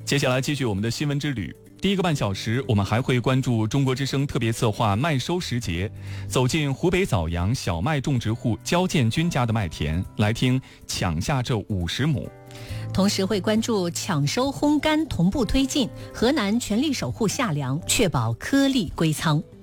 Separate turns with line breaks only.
接下来继续我们的新闻之旅。第一个半小时，我们还会关注中国之声特别策划麦收时节，走进湖北枣阳小麦种植户焦建军家的麦田，来听抢下这50亩。
同时会关注抢收烘干同步推进，河南全力守护夏粮，确保颗粒归仓。